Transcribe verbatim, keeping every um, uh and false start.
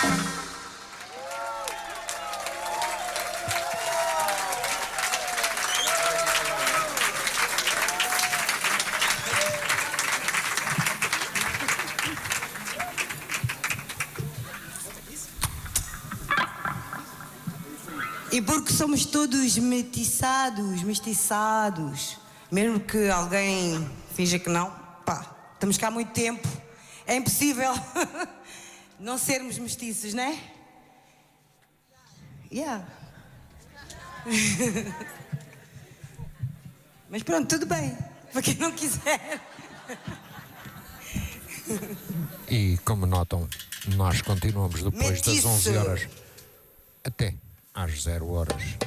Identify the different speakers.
Speaker 1: E porque somos todos mestiçados, mestiçados, mesmo que alguém finja que não, pá, estamos cá há muito tempo, é impossível não sermos mestiços, não é? Yeah. Mas pronto, tudo bem, para quem não quiser.
Speaker 2: E como notam, nós continuamos depois
Speaker 1: Mestiço.
Speaker 2: das onze horas até às zero horas.